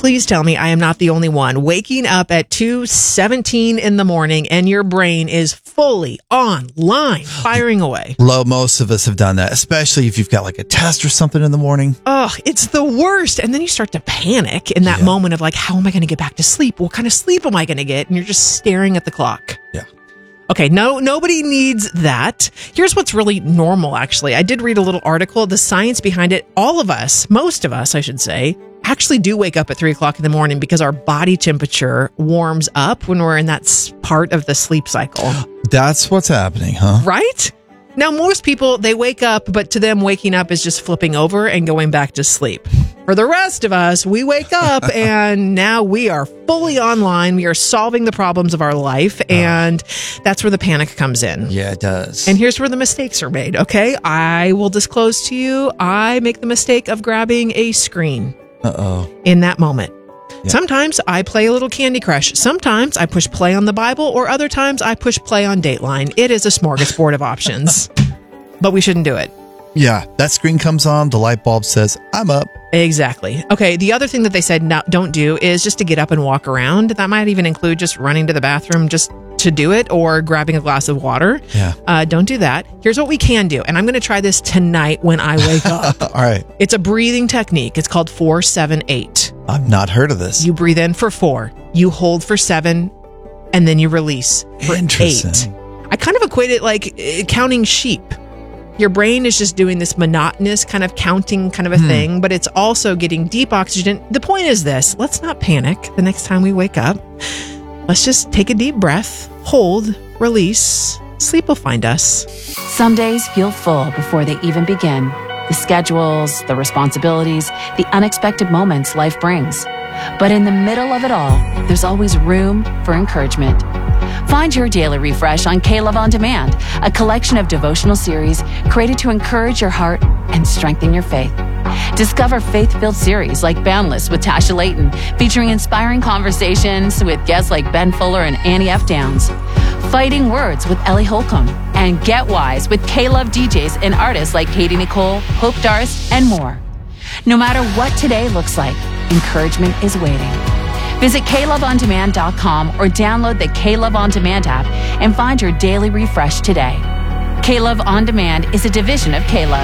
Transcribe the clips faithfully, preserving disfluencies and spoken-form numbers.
Please tell me I am not the only one waking up at two seventeen in the morning and your brain is fully online, firing away. Low, most of us have done that, especially if you've got like a test or something in the morning. Oh, it's the worst. And then you start to panic in that Yeah. moment of like, how am I going to get back to sleep? What kind of sleep am I going to get? And you're just staring at the clock. Yeah. Okay, no, nobody needs that. Here's what's really normal, actually. I did read a little article. The science behind it, all of us, most of us, I should say, actually do wake up at three o'clock in the morning because our body temperature warms up when we're in that s- part of the sleep cycle. That's what's happening, huh? Right? Now, most people, they wake up, but to them, waking up is just flipping over and going back to sleep. For the rest of us, we wake up and now we are fully online. We are solving the problems of our life, and that's where the panic comes in. Yeah, it does. And here's where the mistakes are made, okay? I will disclose to you, I make the mistake of grabbing a screen Uh-oh. in that moment. Yeah. Sometimes I play a little Candy Crush. Sometimes I push play on the Bible, or other times I push play on Dateline. It is a smorgasbord of options, but we shouldn't do it. Yeah, that screen comes on, the light bulb says, I'm up. Exactly. Okay, the other thing that they said no, don't do is just to get up and walk around. That might even include just running to the bathroom just to do it, or grabbing a glass of water. Yeah. Uh, don't do that. Here's what we can do, and I'm going to try this tonight when I wake up. All right. It's a breathing technique. It's called four seven eight. I've not heard of this. You breathe in for four, you hold for seven, and then you release for Interesting. eight. I kind of equate it like uh, counting sheep. Your brain is just doing this monotonous kind of counting kind of a Hmm. thing, but it's also getting deep oxygen. The point is this: let's not panic the next time we wake up. Let's just take a deep breath, hold, release. Sleep will find us. Some days feel full before they even begin. The schedules, the responsibilities, the unexpected moments life brings. But in the middle of it all, there's always room for encouragement. Find your daily refresh on K-Love On Demand, a collection of devotional series created to encourage your heart and strengthen your faith. Discover faith-filled series like Boundless with Tasha Layton, featuring inspiring conversations with guests like Ben Fuller and Annie F. Downs. Fighting Words with Ellie Holcomb, and Get Wise with K-Love D Js and artists like Katie Nicole, Hope Darst, and more. No matter what today looks like, encouragement is waiting. Visit K Love On Demand dot com or download the K-Love On Demand app and find your daily refresh today. K-Love On Demand is a division of K-Love.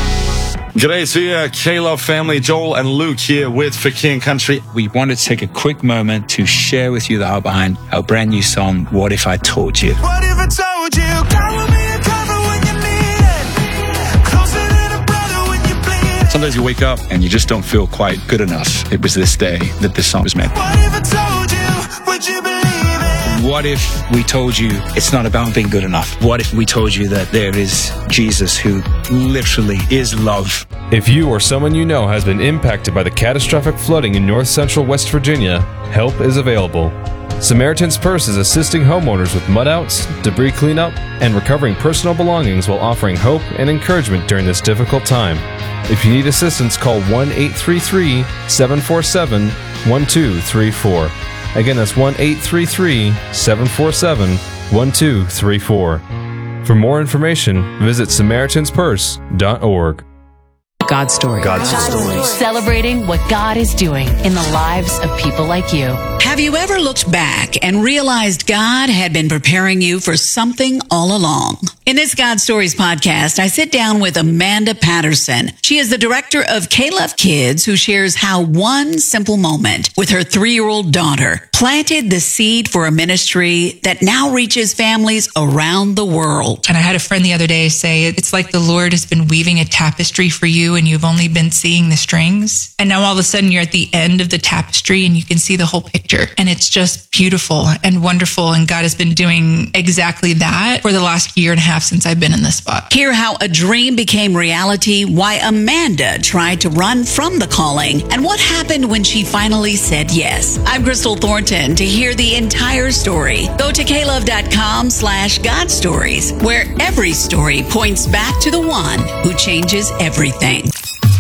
G'day to you, K-Love family. Joel and Luke here with For King Country. We want to take a quick moment to share with you the art behind our brand new song, What If I Told You? What if I told you God will be a cover when you need it, closer than a brother when you bleed it. Sometimes you wake up and you just don't feel quite good enough. It was this day that this song was made. What if I told you, would you believe it? What if we told you it's not about being good enough? What if we told you that there is Jesus who literally is love? If you or someone you know has been impacted by the catastrophic flooding in north central West Virginia, help is available. Samaritan's Purse is assisting homeowners with mud outs, debris cleanup, and recovering personal belongings while offering hope and encouragement during this difficult time. If you need assistance, call one eight three three, seven four seven, one two three four. Again, that's one eight three three, seven four seven, one two three four. For more information, visit Samaritans Purse dot org. God Story. God's story. Celebrating what God is doing in the lives of people like you. Have you ever looked back and realized God had been preparing you for something all along? In this God Stories podcast, I sit down with Amanda Patterson. She is the director of K-Love Kids, who shares how one simple moment with her three-year-old daughter planted the seed for a ministry that now reaches families around the world. And I had a friend the other day say, it's like the Lord has been weaving a tapestry for you and you've only been seeing the strings. And now all of a sudden you're at the end of the tapestry and you can see the whole picture. And it's just beautiful and wonderful. And God has been doing exactly that for the last year and a half since I've been in this spot. Hear how a dream became reality, why Amanda tried to run from the calling, and what happened when she finally said yes. I'm Crystal Thornton. To hear the entire story, go to klove.com slash God Stories, where every story points back to the one who changes everything.